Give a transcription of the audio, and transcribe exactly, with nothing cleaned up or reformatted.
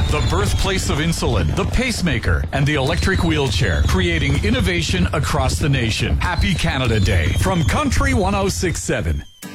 the birthplace of insulin, the pacemaker, and the electric wheelchair, creating innovation across the nation. Happy Canada Day from Country one oh six point seven.